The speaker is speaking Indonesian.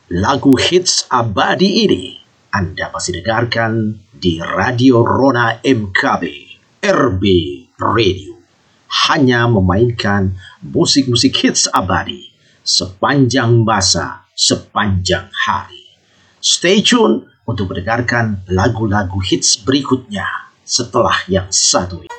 Lagu hits abadi ini Anda masih dengarkan di Radio Rona MKB RB Radio. Hanya memainkan musik-musik hits abadi sepanjang masa, sepanjang hari. Stay tune untuk mendengarkan lagu-lagu hits berikutnya setelah yang satu ini.